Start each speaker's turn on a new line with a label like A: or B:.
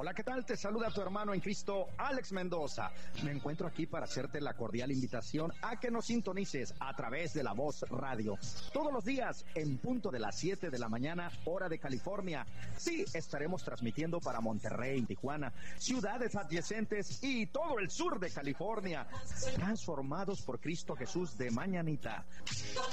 A: Hola, ¿qué tal? Te saluda tu hermano en Cristo, Alex Mendoza. Me encuentro aquí para hacerte la cordial invitación a que nos sintonices a través de La Voz Radio. Todos los días, en punto de las 7 de la mañana, hora de California. Sí, estaremos transmitiendo para Monterrey, Tijuana, ciudades adyacentes y todo el sur de California, transformados por Cristo Jesús de mañanita.